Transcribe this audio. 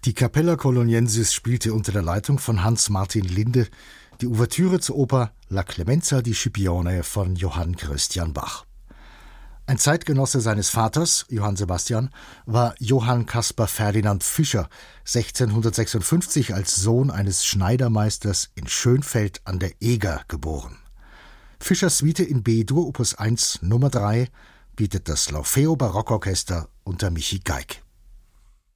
Die Capella Coloniensis spielte unter der Leitung von Hans Martin Linde die Ouvertüre zur Oper La Clemenza di Scipione von Johann Christian Bach. Ein Zeitgenosse seines Vaters, Johann Sebastian, war Johann Caspar Ferdinand Fischer, 1656 als Sohn eines Schneidermeisters in Schönfeld an der Eger geboren. Fischers Suite in B-Dur Opus 1 Nummer 3 bietet das L'Orfeo Barockorchester unter Michi Geig.